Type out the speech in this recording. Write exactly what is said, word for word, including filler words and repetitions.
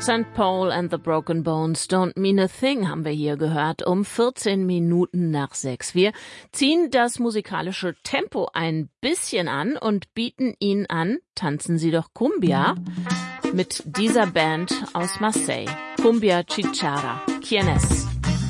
Sankt Paul and the Broken Bones, Don't Mean a Thing haben wir hier gehört, um vierzehn Minuten nach sechs. Wir ziehen das musikalische Tempo ein bisschen an und bieten Ihnen an, tanzen Sie doch Cumbia mit dieser Band aus Marseille. Cumbia Chichara. ¿Quién es?